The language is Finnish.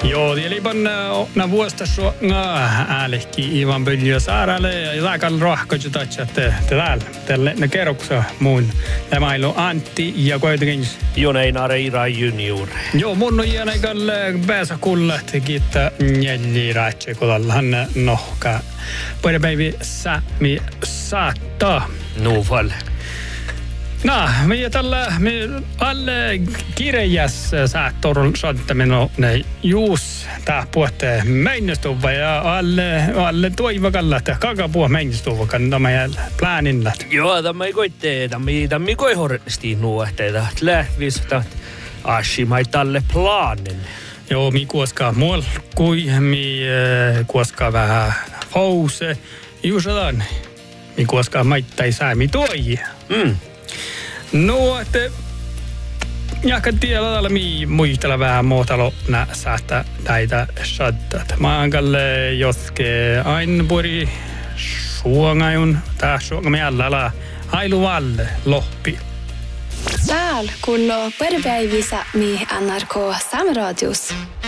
Joo, eli na vuosta äälehki Ivan Byljo saaralle ja saakal rohkoju tatsatte tälle ne kerroksa muun. Tämä on Antti ja kuitenkin Joneinare Ira Junior. Joo, mun on jäänäikal pääsä kullat kiittää njälli raatse kodallahan nohka. Päivi Sami saattaa. Nuval. Me alle kirjas saattorun soittaminen ne juus tää puhutte meinestuva ja alle toivakalla että kakapuha meinestuva kannama ja plaaninla. Joo, tämä ei koitte, tämä ei koihorresti nuohteita. Lähvistä ashi mai talle plaanin. Joo, mi kuoskaa molkui, mi kuoskaa vähän hause. Juusadan. Mi kuoskaa maittai saami toi. No, että jahkan tiedä, mi muistella vähän muotalo nä saattaa näitä shaddat. Mä ankalle joske aina puri suongajun, tää suongamme alla hailuvalle loppi. Täällä kun päivissä mi NRK Sameradius.